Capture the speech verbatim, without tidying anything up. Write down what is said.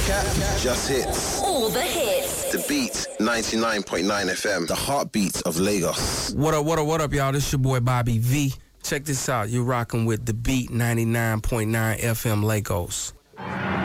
Cap, just hits. All the hits. The Beat, ninety-nine point nine F M. The heartbeat of Lagos. What up, what up, what up, y'all? This your boy Bobby V. Check this out. You're rocking with The Beat, ninety-nine point nine F M Lagos.